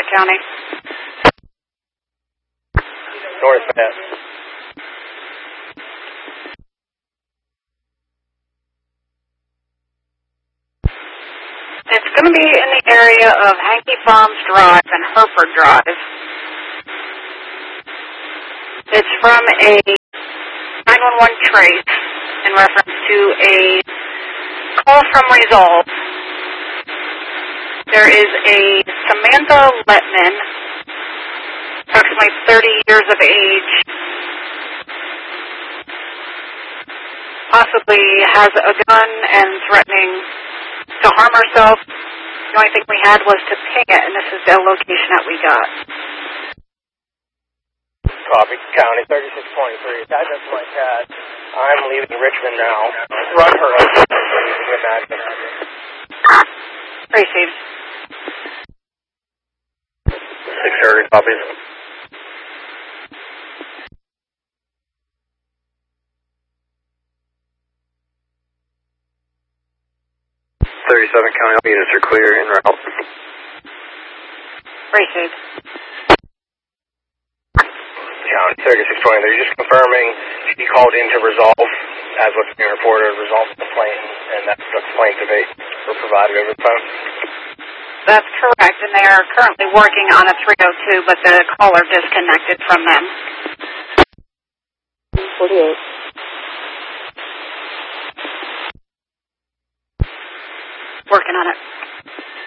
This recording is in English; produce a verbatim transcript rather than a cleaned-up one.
County. North Met. It's going to be in the area of Hankey Farms Drive and Hereford Drive. It's from a nine one one trace in reference to a call from Resolve. There is a Samantha Letman, approximately thirty years of age, possibly has a gun and threatening to harm herself. The only thing we had was to ping it, and this is the location that we got. Copy, County, thirty-six twenty-three. Guys, that's my cat. I'm leaving Richmond now. Run her up. Received. six thirty, copies. thirty-seven County units are clear en route. Received. County, thirty-six twenty-three, just confirming she called in to resolve, as what's being reported, resolve the complaint, and that's the complaint that they were provided over the phone. That's correct, and they are currently working on a three oh two, but the caller disconnected from them. forty-eight. Working on it.